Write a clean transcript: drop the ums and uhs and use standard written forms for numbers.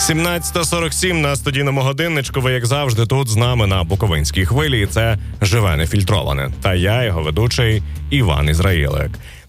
17:47 на студійному годинничку. Ви, як завжди, тут з нами на Буковинській хвилі. І це «Живе нефільтроване». Та я, його ведучий Іван Ізраїлик.